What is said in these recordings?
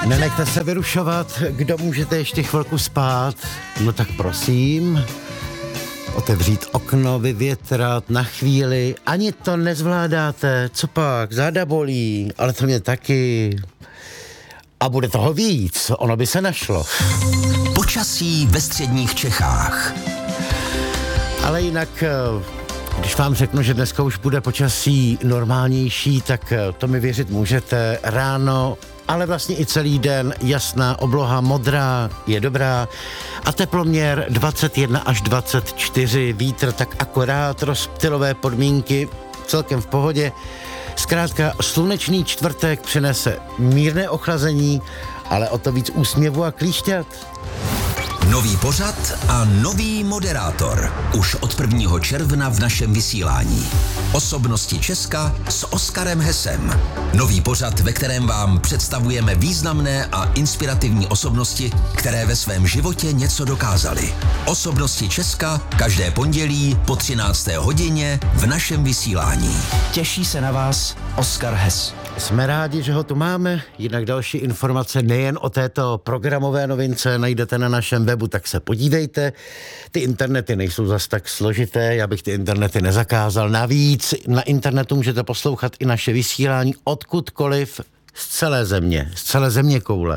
Nenechte se vyrušovat, kdo můžete ještě chvilku spát, no tak prosím, otevřít okno, vyvětrat na chvíli, ani to nezvládáte, co pak, záda bolí, ale to mě taky. A bude toho víc, ono by se našlo. Počasí ve středních Čechách. Ale jinak, když vám řeknu, že dneska už bude počasí normálnější, tak to mi věřit můžete. Ráno, ale vlastně i celý den, jasná obloha, modrá, je dobrá. A teploměr 21 až 24, vítr tak akorát, rozptylové podmínky, celkem v pohodě. Zkrátka slunečný čtvrtek přinese mírné ochlazení, ale o to víc úsměvu a klíšťat. Nový pořad a nový moderátor. Už od 1. června v našem vysílání. Osobnosti Česka s Oskarem Hesem. Nový pořad, ve kterém vám představujeme významné a inspirativní osobnosti, které ve svém životě něco dokázaly. Osobnosti Česka každé pondělí po 13. hodině v našem vysílání. Těší se na vás Oskar Hes. Jsme rádi, že ho tu máme, jinak další informace nejen o této programové novince najdete na našem webu, tak se podívejte. Ty internety nejsou zas tak složité, já bych ty internety nezakázal. Navíc na internetu můžete poslouchat i naše vysílání odkudkoliv z celé země koule.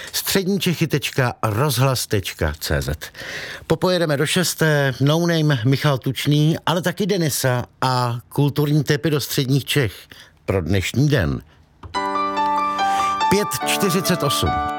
středníčechy.rozhlas.cz. Popojedeme do 6. No name Michal Tučný, ale taky Denisa a kulturní tipy do středních Čech pro dnešní den. 5:48.